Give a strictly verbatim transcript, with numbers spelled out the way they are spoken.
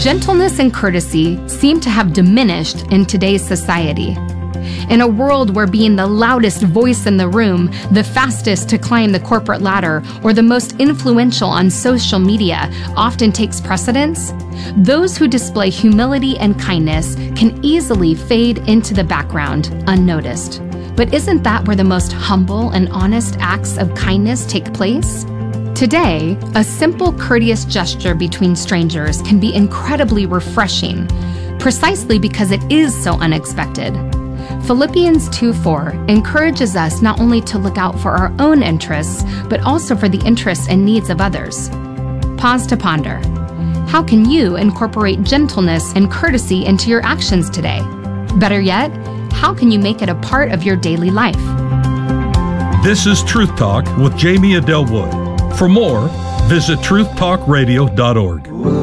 Gentleness and courtesy seem to have diminished in today's society. In a world where being the loudest voice in the room, the fastest to climb the corporate ladder, or the most influential on social media often takes precedence, those who display humility and kindness can easily fade into the background unnoticed. But isn't that where the most humble and honest acts of kindness take place? Today, a simple, courteous gesture between strangers can be incredibly refreshing, precisely because it is so unexpected. Philippians two four encourages us not only to look out for our own interests, but also for the interests and needs of others. Pause to ponder. How can you incorporate gentleness and courtesy into your actions today? Better yet, how can you make it a part of your daily life? This is Truth Talk with Jamie Adele Wood. For more, visit truth talk radio dot org.